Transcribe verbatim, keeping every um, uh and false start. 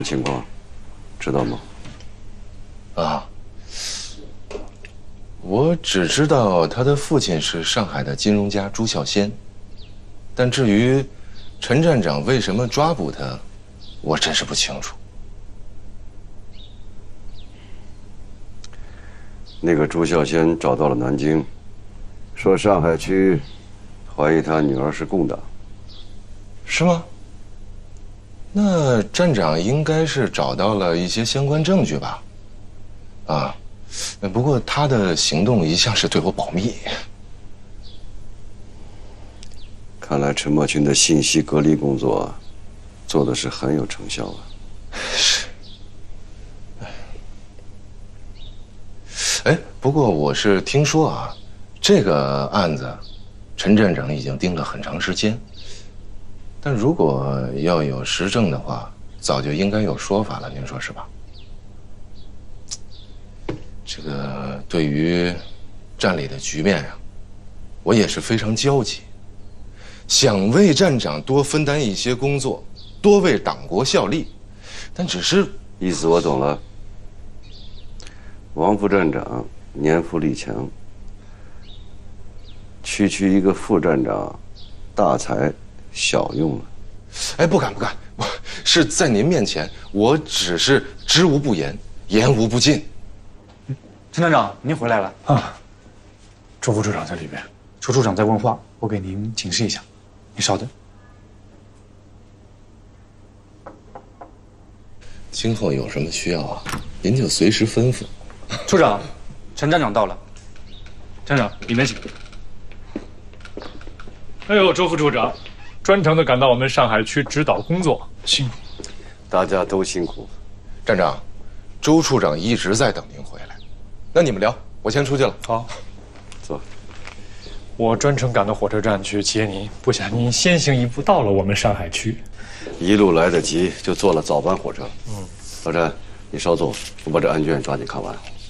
情况知道吗？ 啊，我只知道他的父亲是上海的金融家朱孝先，但至于陈站长为什么抓捕他，我真是不清楚。 那个朱孝先找到了南京，说上海区怀疑他女儿是共党， 是吗？那站长应该是找到了一些相关证据吧？啊，不过他的行动一向是对我保密。 看来陈默群的信息隔离工作做的是很有成效啊。 是。哎，不过我是听说啊，这个案子，陈站长已经盯了很长时间。但如果要有实证的话，早就应该有说法了，您说是吧？这个对于站里的局面啊，我也是非常焦急，想为站长多分担一些工作，多为党国效力，但只是意思我懂了。王副站长年富力强，区区一个副站长，大材小用了。 哎，不敢不敢，我是在您面前，我只是知无不言，言无不尽。 陈站长，您回来了啊。周副处长在里边，周处长在问话，我给您请示一下，您稍等。 今后有什么需要啊，您就随时吩咐。 处长，陈站长到了。站长，里面请。 哎呦，周副处长，专程的赶到我们上海区指导工作，辛苦。 大家都辛苦。 站长，周处长一直在等您回来，那你们聊，我先出去了。 好， 走。 我专程赶到火车站去接您，不想您先行一步到了我们上海区。 一路来得及，就坐了早班火车。嗯，老陈，你稍坐，我把这案卷抓紧看完。